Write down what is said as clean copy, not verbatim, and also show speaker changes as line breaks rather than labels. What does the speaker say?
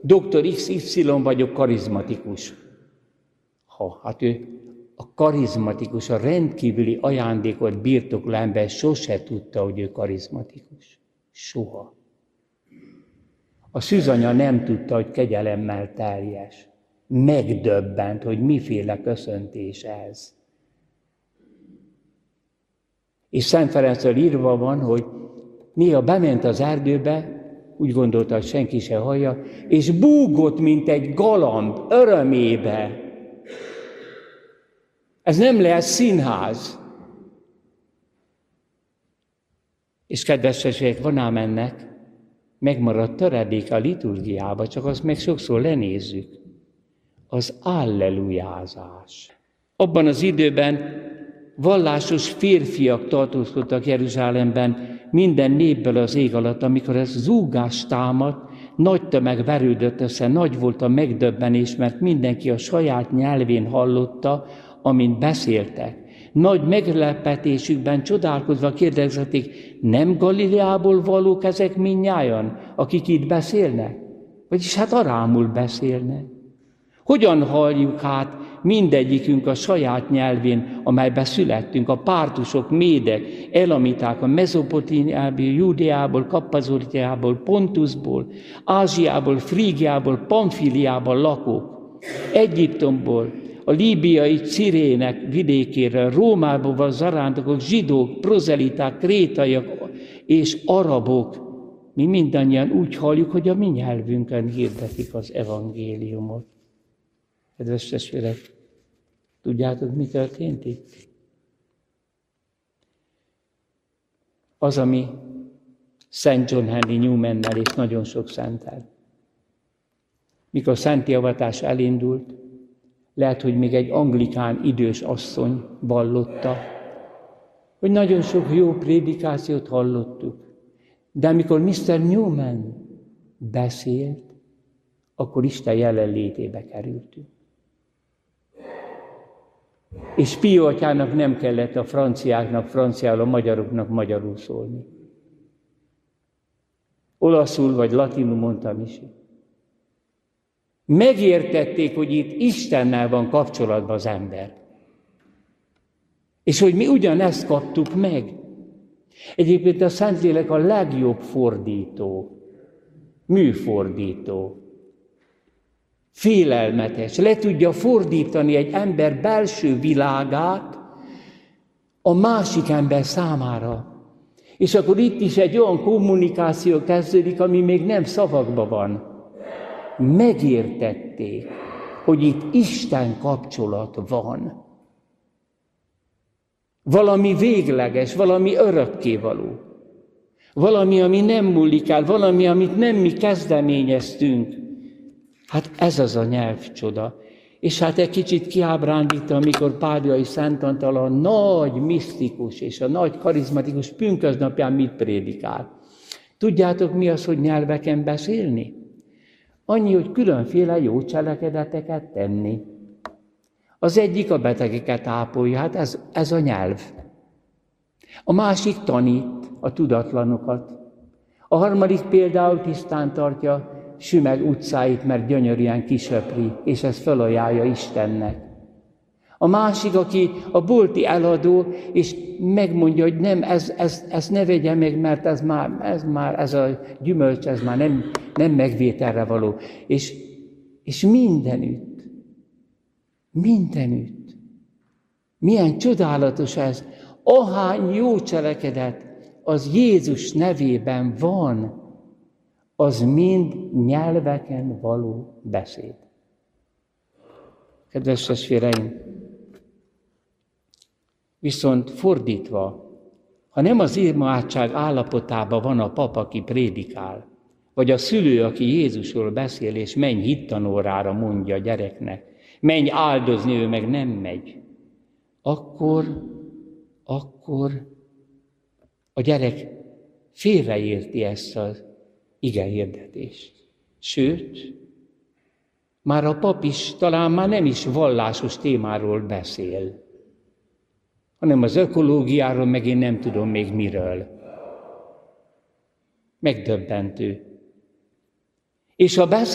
Dr. XY vagyok, karizmatikus. Hát ő a karizmatikus, a rendkívüli ajándékot birtokló ember sose tudta, hogy ő karizmatikus. Soha. A szűzanya nem tudta, hogy kegyelemmel teljes. Megdöbbent, hogy miféle köszöntés ez. És Szent Ferencről írva van, hogy néha bement az erdőbe, úgy gondolta, hogy senki se hallja, és búgott, mint egy galamb, örömébe. Ez nem lehet színház. És kedves testvérek, van ám ennek megmaradt töredék a liturgiába, csak azt meg sokszor lenézzük. Az allelujázás. Abban az időben vallásos férfiak tartózkodtak Jeruzsálemben minden népből az ég alatt, amikor ez zúgás támadt, nagy tömeg verődött össze, nagy volt a megdöbbenés, mert mindenki a saját nyelvén hallotta, amint beszéltek. Nagy meglepetésükben csodálkozva kérdezték, nem Galileából valók ezek mindnyájan, akik itt beszélnek? Vagyis hát arámul beszélnek. Hogyan halljuk hát mindegyikünk a saját nyelvén, amelyben születtünk, a pártusok, médek, elamiták, a Mezopotámiából, Júdeából, Kappazóriából, Pontusból, Ázsiából, Frígiából, Pamfiliából lakók, Egyiptomból, a líbiai Cirének vidékéről, Rómából zarándokok, zsidók, prozeliták, krétaiak és arabok. Mi mindannyian úgy halljuk, hogy a mi nyelvünkön hirdetik az evangéliumot. Kedves testvérek, tudjátok, mi történt itt? Az, ami Szent John Henry Newmannel és nagyon sok szentel. Mikor szenti avatás elindult, lehet, hogy még egy anglikán idős asszony vallotta, hogy nagyon sok jó prédikációt hallottuk. De amikor Mr. Newman beszélt, akkor Isten jelenlétébe kerültünk. És Pio atyának nem kellett a franciáknak franciául, a magyaroknak magyarul szólni. Olaszul vagy latinul mondtam is. Megértették, hogy itt Istennel van kapcsolatban az ember. És hogy mi ugyanezt kaptuk meg. Egyébként a Szentlélek a legjobb fordító, műfordító. Félelmetes. Le tudja fordítani egy ember belső világát a másik ember számára. És akkor itt is egy olyan kommunikáció kezdődik, ami még nem szavakban van. Megértették, hogy itt Isten kapcsolat van. Valami végleges, valami örökkévaló. Valami, ami nem múlik el, valami, amit nem mi kezdeményeztünk. Hát ez az a nyelvcsoda. És hát egy kicsit kiábrándít, amikor Pádiai Szent Antal a nagy misztikus és a nagy karizmatikus pünkösdnapján mit prédikál. Tudjátok, mi az, hogy nyelveken beszélni? Annyi, hogy különféle jó cselekedeteket tenni. Az egyik a betegeket ápolja, hát ez a nyelv. A másik tanít a tudatlanokat. A harmadik például tisztán tartja Sümeg utcáit, mert gyönyörűen kisöpri, és ezt felajánlja Istennek. A másik, aki a bolti eladó, és megmondja, hogy nem, ez ne vegye meg, mert ez a gyümölcs, ez már nem megvételre való. És mindenütt. Milyen csodálatos ez. Ahány jó cselekedet az Jézus nevében van, az mind nyelveken való beszéd. Kedves testvéreim, viszont fordítva, ha nem az imádság állapotában van a pap, aki prédikál, vagy a szülő, aki Jézusról beszél, és menj hittanórára mondja a gyereknek, menj áldozni, ő meg nem megy, akkor a gyerek félreérti ezt az igehirdetést. Sőt, már a pap is talán már nem is vallásos témáról beszél, hanem az ökológiáról, meg én nem tudom még miről. Megdöbbentő. És ha beszél,